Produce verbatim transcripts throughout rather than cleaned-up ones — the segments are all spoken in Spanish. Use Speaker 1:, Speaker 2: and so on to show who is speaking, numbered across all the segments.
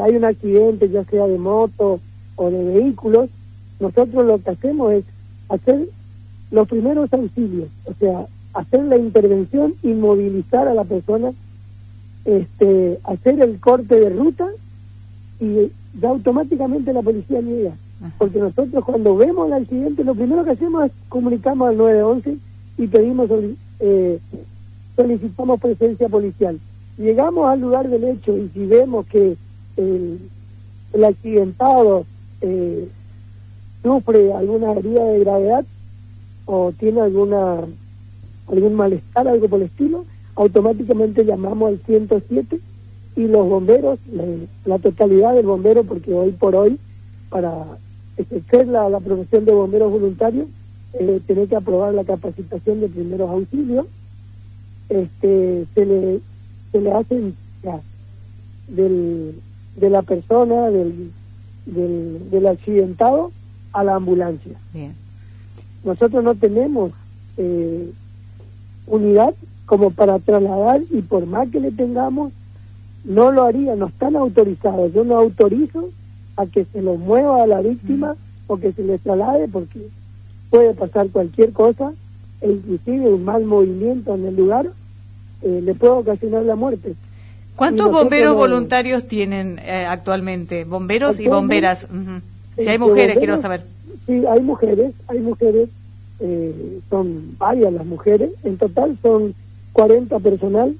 Speaker 1: hay un accidente, ya sea de moto o de vehículos, nosotros lo que hacemos es hacer los primeros auxilios, o sea, hacer la intervención, inmovilizar a la persona, este, hacer el corte de ruta y ya automáticamente la policía llega. Porque nosotros cuando vemos el accidente, lo primero que hacemos es comunicamos al nueve once y pedimos, eh, solicitamos presencia policial. Llegamos al lugar del hecho y si vemos que el, el accidentado eh, sufre alguna herida de gravedad o tiene alguna algún malestar, algo por el estilo, automáticamente llamamos al ciento siete y los bomberos, la, la totalidad del bombero, porque hoy por hoy, para ejercer la, la profesión de bomberos voluntarios, eh, tiene que aprobar la capacitación de primeros auxilios, este se le se le hace ya, del, de la persona, del, del, del accidentado a la ambulancia.
Speaker 2: Bien. Nosotros
Speaker 1: no tenemos eh, unidad como para trasladar, y por más que le tengamos, no lo haría, no están autorizados. Yo no autorizo a que se lo mueva a la víctima mm. o que se le traslade, porque puede pasar cualquier cosa, e inclusive un mal movimiento en el lugar eh, le puede ocasionar la muerte.
Speaker 2: ¿Cuántos bomberos no, voluntarios tienen eh, actualmente? Bomberos y bomberas. Uh-huh. Si hay mujeres, bomberos, quiero saber.
Speaker 1: Sí, hay mujeres, hay mujeres, eh, son varias las mujeres, en total son cuarenta personal,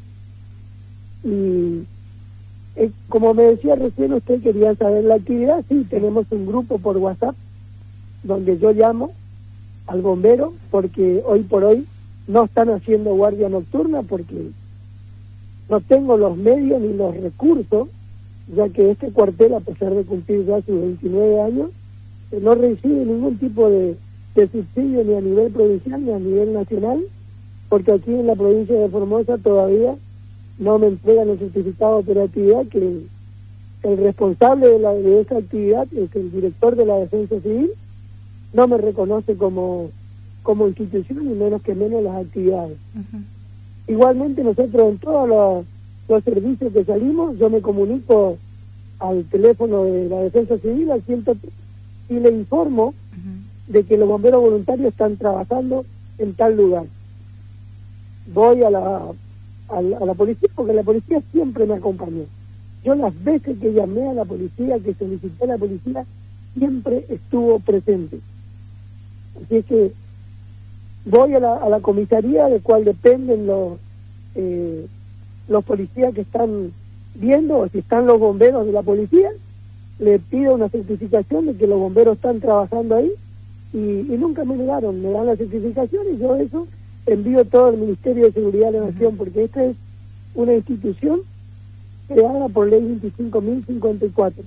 Speaker 1: y eh, como me decía recién usted, quería saber la actividad. Sí, tenemos un grupo por WhatsApp donde yo llamo al bombero, porque hoy por hoy no están haciendo guardia nocturna porque no tengo los medios ni los recursos, ya que este cuartel, a pesar de cumplir ya sus veintinueve años, eh, no recibe ningún tipo de, de subsidio ni a nivel provincial ni a nivel nacional, porque aquí en la provincia de Formosa todavía no me entregan el certificado de operatividad, que el, el responsable de, la, de esa actividad es el director de la Defensa Civil, no me reconoce como, como institución, ni menos que menos las actividades. Uh-huh. Igualmente nosotros en todos los, los servicios que salimos, yo me comunico al teléfono de la Defensa Civil, al ciento tres, y le informo uh-huh. de que los bomberos voluntarios están trabajando en tal lugar. Voy a la, a la, a la policía, porque la policía siempre me acompañó. Yo las veces que llamé a la policía, que solicité a la policía, siempre estuvo presente. Así es que voy a la, a la comisaría, de cual dependen los eh, los policías que están viendo, o si están los bomberos de la policía, le pido una certificación de que los bomberos están trabajando ahí, y, y nunca me negaron, me dan la certificación, y yo eso envío todo al Ministerio de Seguridad de la Nación, porque esta es una institución creada por ley veinticinco mil cincuenta y cuatro,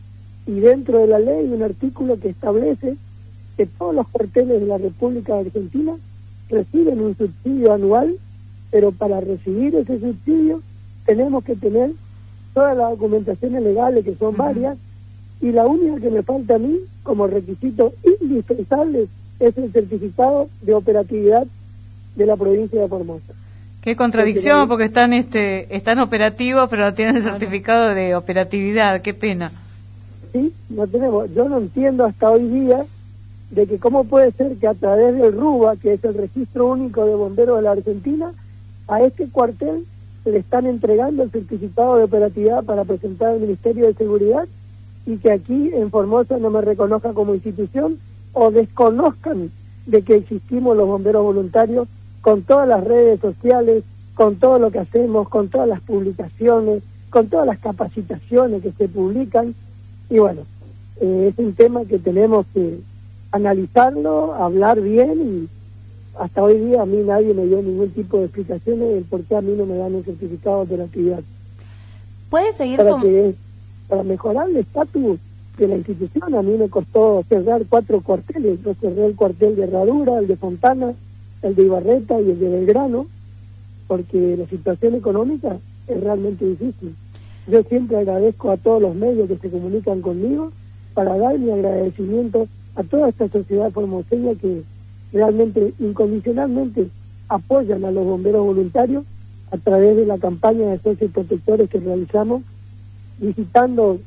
Speaker 1: y dentro de la ley hay un artículo que establece que todos los cuarteles de la República Argentina reciben un subsidio anual, pero para recibir ese subsidio tenemos que tener todas las documentaciones legales, que son uh-huh. varias, y la única que me falta a mí como requisito indispensable es el certificado de operatividad de la provincia de Formosa.
Speaker 2: Qué contradicción, porque están este están operativos, pero no tienen el certificado de operatividad. Qué pena.
Speaker 1: Sí, no tenemos. Yo no entiendo hasta hoy día de que cómo puede ser que a través del RUBA, que es el Registro Único de Bomberos de la Argentina, a este cuartel se le están entregando el certificado de operatividad para presentar al Ministerio de Seguridad, y que aquí en Formosa no me reconozca como institución, o desconozcan de que existimos los bomberos voluntarios, con todas las redes sociales, con todo lo que hacemos, con todas las publicaciones, con todas las capacitaciones que se publican. Y bueno, eh, es un tema que tenemos que analizarlo, hablar bien, y hasta hoy día a mí nadie me dio ningún tipo de explicaciones del por qué a mí no me dan un certificado de operatividad.
Speaker 2: ¿Puede seguir
Speaker 1: para,
Speaker 2: som-
Speaker 1: que, para mejorar el estatus de la institución, a mí me costó cerrar cuatro cuarteles. Yo cerré el cuartel de Herradura, el de Fontana, el de Ibarreta y el de Belgrano, porque la situación económica es realmente difícil. Yo siempre agradezco a todos los medios que se comunican conmigo para dar mi agradecimiento a toda esta sociedad formoseña que realmente incondicionalmente apoyan a los bomberos voluntarios a través de la campaña de socios protectores que realizamos, visitando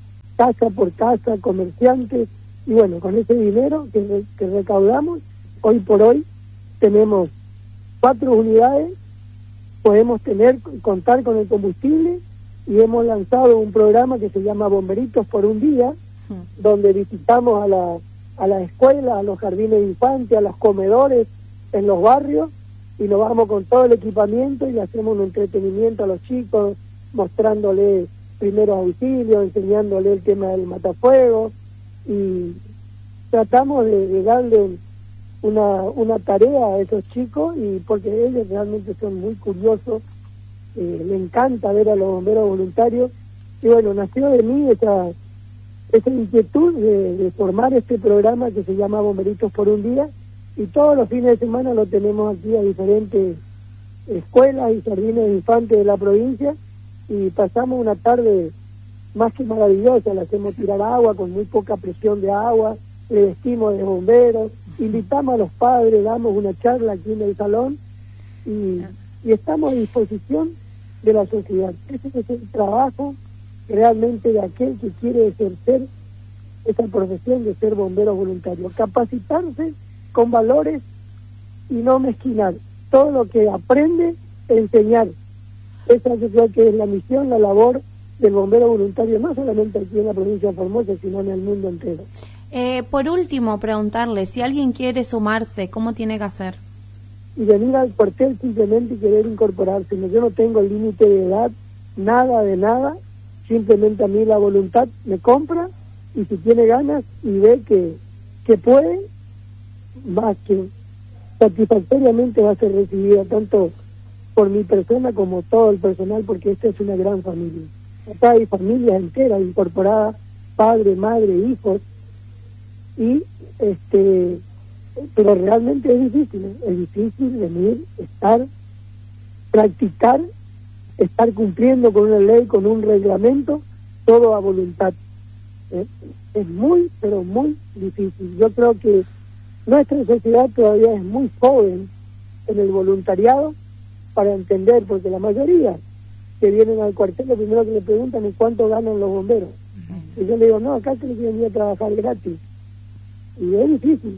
Speaker 1: casa por casa, comerciantes, y bueno, con ese dinero que, que recaudamos, hoy por hoy tenemos cuatro unidades, podemos tener contar con el combustible, y hemos lanzado un programa que se llama Bomberitos por un Día, mm. donde visitamos a la, a la escuela, a los jardines de infantes, a los comedores en los barrios, y nos vamos con todo el equipamiento y le hacemos un entretenimiento a los chicos, mostrándole primeros auxilios, enseñándole el tema del matafuego, y tratamos de, de darle una, una tarea a esos chicos, y porque ellos realmente son muy curiosos, eh, le encanta ver a los bomberos voluntarios, y bueno, nació de mí esa, esa inquietud de, de formar este programa que se llama Bomberitos por un Día, y todos los fines de semana lo tenemos aquí a diferentes escuelas y jardines de infantes de la provincia, y pasamos una tarde más que maravillosa. Le hacemos tirar agua con muy poca presión de agua, le vestimos de bomberos, invitamos a los padres, damos una charla aquí en el salón, y, y estamos a disposición de la sociedad. Ese es el trabajo realmente de aquel que quiere ejercer esa profesión de ser bombero voluntario, capacitarse con valores y no mezquinar. Todo lo que aprende, enseñar. Esa yo creo que es la misión, la labor del bombero voluntario, no solamente aquí en la provincia de Formosa, sino en el mundo entero.
Speaker 3: Eh, por último, preguntarle, si alguien quiere sumarse, ¿cómo tiene que hacer?
Speaker 1: Y venir al cuartel simplemente y querer incorporarse. Yo no tengo el límite de edad, nada de nada, simplemente a mí la voluntad me compra, y si tiene ganas y ve que, que puede, más que satisfactoriamente va a ser recibida tanto por mi persona como todo el personal, porque esta es una gran familia. Acá hay familias enteras incorporadas, padre, madre, hijos, y este pero realmente es difícil, ¿eh? Es difícil venir, estar, practicar, estar cumpliendo con una ley, con un reglamento, todo a voluntad. ¿eh? Es muy, pero muy difícil. Yo creo que nuestra sociedad todavía es muy joven en el voluntariado para entender, porque la mayoría que vienen al cuartel lo primero que le preguntan es cuánto ganan los bomberos. Uh-huh. Y yo le digo, no, acá creo que venía a trabajar gratis. Y es difícil.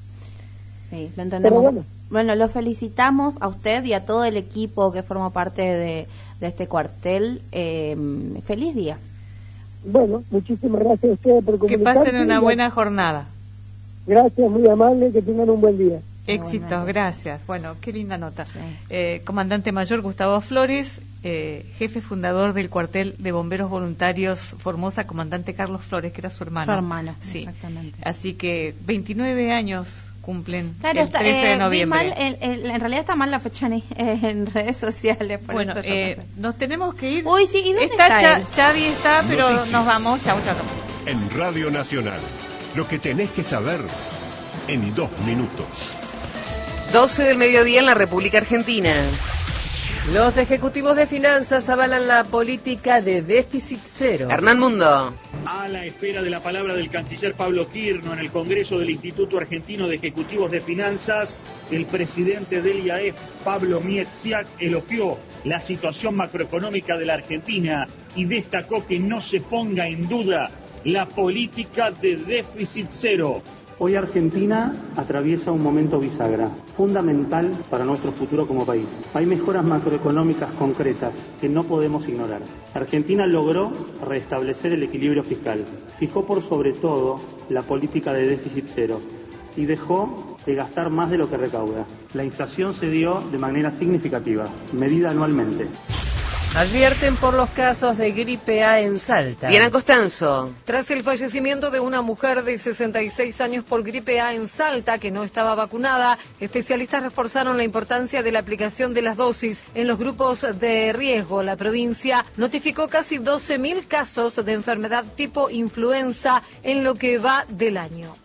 Speaker 3: Sí, lo entendemos.
Speaker 1: Bueno.
Speaker 3: bueno, lo felicitamos a usted y a todo el equipo que forma parte de, de este cuartel. Eh, feliz día.
Speaker 1: Bueno, muchísimas gracias a ustedes por comunicarse.
Speaker 2: Que pasen una buena jornada.
Speaker 1: Gracias, muy amable, que tengan un buen día.
Speaker 2: Éxitos, gracias. Bueno, qué linda nota. Sí. Eh, Comandante Mayor Gustavo Flores, eh, jefe fundador del cuartel de bomberos voluntarios Formosa, Comandante Carlos Flores, que era su hermano.
Speaker 3: Su hermano,
Speaker 2: sí.
Speaker 3: Exactamente.
Speaker 2: Así que veintinueve años cumplen
Speaker 3: claro,
Speaker 2: el
Speaker 3: está,
Speaker 2: trece
Speaker 3: eh,
Speaker 2: de noviembre.
Speaker 3: Mal, el, el, en realidad está mal la fecha en, en redes sociales. Por
Speaker 2: bueno,
Speaker 3: eso
Speaker 2: eh, nos tenemos que ir.
Speaker 3: Uy, sí, ¿y dónde
Speaker 2: está?
Speaker 3: está
Speaker 2: Cha,
Speaker 3: él?
Speaker 2: Chavi está, pero
Speaker 4: Noticias.
Speaker 2: Nos vamos. Chau, chau.
Speaker 4: En Radio Nacional, lo que tenés que saber en dos minutos.
Speaker 5: doce del mediodía en la República Argentina.
Speaker 6: Los ejecutivos de finanzas avalan la política de déficit cero.
Speaker 5: Hernán Mundo.
Speaker 7: A la espera de la palabra del canciller Pablo Quirno en el Congreso del Instituto Argentino de Ejecutivos de Finanzas, el presidente del I A E F, Pablo Miedziak, elogió la situación macroeconómica de la Argentina y destacó que no se ponga en duda la política de déficit cero.
Speaker 8: Hoy Argentina atraviesa un momento bisagra, fundamental para nuestro futuro como país. Hay mejoras macroeconómicas concretas que no podemos ignorar. Argentina logró restablecer el equilibrio fiscal, fijó por sobre todo la política de déficit cero y dejó de gastar más de lo que recauda. La inflación se dio de manera significativa, medida anualmente.
Speaker 6: Advierten por los casos de gripe A en Salta.
Speaker 5: Diana Costanzo.
Speaker 9: Tras el fallecimiento de una mujer de sesenta y seis años por gripe A en Salta que no estaba vacunada, especialistas reforzaron la importancia de la aplicación de las dosis en los grupos de riesgo. La provincia notificó casi doce mil casos de enfermedad tipo influenza en lo que va del año.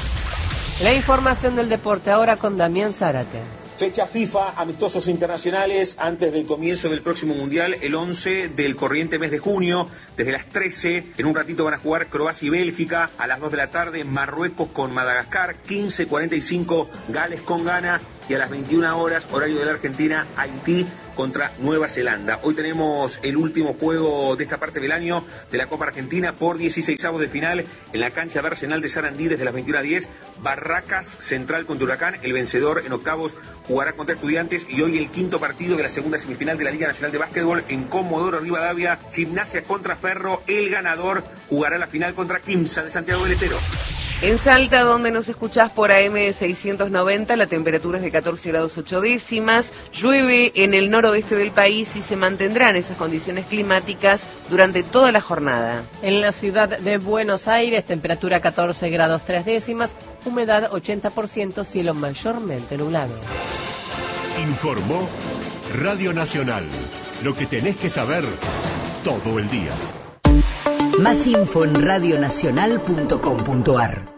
Speaker 6: La información del deporte ahora con Damián Zárate.
Speaker 10: Fecha FIFA, amistosos internacionales antes del comienzo del próximo Mundial, el once del corriente mes de junio, desde las trece, en un ratito van a jugar Croacia y Bélgica, a las dos de la tarde Marruecos con Madagascar, quince cuarenta y cinco Gales con Ghana, y a las veintiuna horas, horario de la Argentina, Haití contra Nueva Zelanda. Hoy tenemos el último juego de esta parte del año de la Copa Argentina por dieciseisavos de final en la cancha de Arsenal de Sarandí desde las veintiuna a diez. Barracas Central contra Huracán. El vencedor en octavos jugará contra Estudiantes, y hoy el quinto partido de la segunda semifinal de la Liga Nacional de Básquetbol en Comodoro Rivadavia. Gimnasia contra Ferro. El ganador jugará la final contra Quimsa de Santiago del Estero.
Speaker 5: En Salta, donde nos escuchás por A M seiscientos noventa, la temperatura es de catorce grados ocho décimas, llueve en el noroeste del país y se mantendrán esas condiciones climáticas durante toda la jornada.
Speaker 6: En la ciudad de Buenos Aires, temperatura catorce grados tres décimas, humedad ochenta por ciento, cielo mayormente nublado.
Speaker 4: Informó Radio Nacional. Lo que tenés que saber todo el día.
Speaker 11: Más info en radionacional punto com punto ar.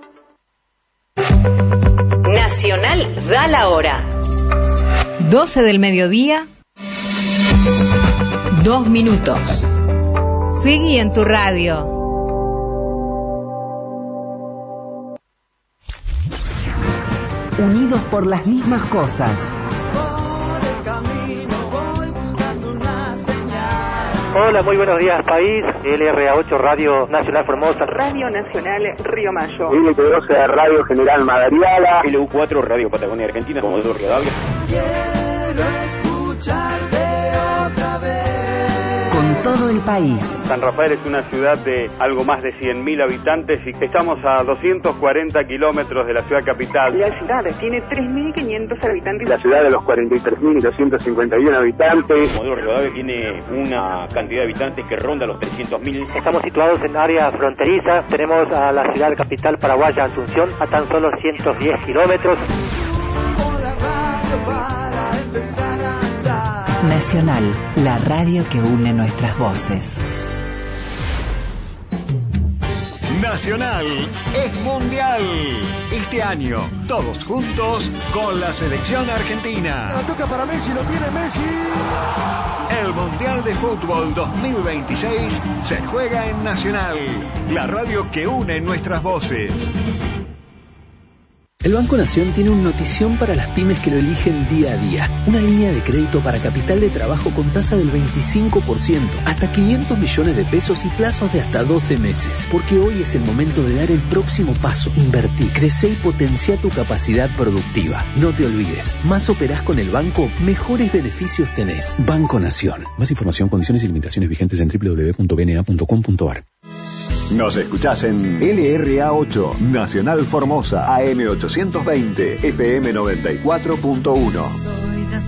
Speaker 12: Nacional da la hora.
Speaker 2: doce del mediodía, dos minutos. Seguí en tu radio.
Speaker 11: Unidos por las mismas cosas.
Speaker 13: Hola, muy buenos días, país. L R A ocho, Radio Nacional Formosa.
Speaker 14: Radio Nacional Río Mayo.
Speaker 15: L P doce, Radio General Madariaga.
Speaker 16: L U cuatro, Radio Patagonia Argentina, Comodoro Rivadavia.
Speaker 17: Quiero escucharte otra vez.
Speaker 11: Con todo el país.
Speaker 18: San Rafael es una ciudad de algo más de cien mil habitantes y estamos a doscientos cuarenta kilómetros de la ciudad capital.
Speaker 14: La ciudad tiene tres mil quinientos habitantes.
Speaker 15: La ciudad de los cuarenta y tres mil doscientos cincuenta y uno habitantes.
Speaker 16: Comodoro Rivadavia tiene una cantidad de habitantes que ronda los trescientos mil.
Speaker 13: Estamos situados en área fronteriza. Tenemos a la ciudad capital paraguaya, Asunción, a tan solo ciento diez kilómetros.
Speaker 11: Nacional, la radio que une nuestras voces.
Speaker 19: Nacional es mundial. Este año, todos juntos con la selección argentina.
Speaker 20: La toca para Messi, lo tiene Messi.
Speaker 19: El Mundial de Fútbol dos mil veintiséis se juega en Nacional, la radio que une nuestras voces.
Speaker 21: El Banco Nación tiene una notición para las pymes que lo eligen día a día. Una línea de crédito para capital de trabajo con tasa del veinticinco por ciento, hasta quinientos millones de pesos y plazos de hasta doce meses. Porque hoy es el momento de dar el próximo paso. Invertí, crece y potencia tu capacidad productiva. No te olvides, más operás con el banco, mejores beneficios tenés. Banco Nación. Más información, condiciones y limitaciones vigentes en doble u doble u doble u punto b n a punto com punto ar.
Speaker 19: Nos escuchás en L R A ocho, Nacional Formosa, A M ochocientos veinte, F M noventa y cuatro punto uno.